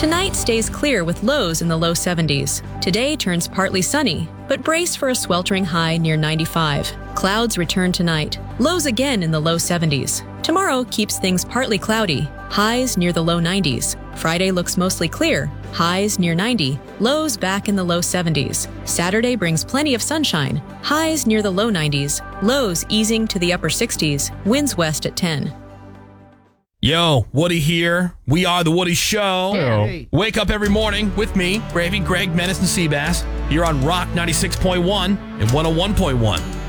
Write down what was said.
Tonight stays clear with lows in the low 70s. Today turns partly sunny, but brace for a sweltering high near 95. Clouds return tonight. Lows again in the low 70s. Tomorrow keeps things partly cloudy. Highs near the low 90s. Friday looks mostly clear. Highs near 90. Lows back in the low 70s. Saturday brings plenty of sunshine. Highs near the low 90s. Lows easing to the upper 60s. Winds west at 10. Yo, Woody here. We are The Woody Show. Hey. Wake up every morning with me, Gravy, Greg, Menace, and Seabass. Here on Rock 96.1 and 101.1.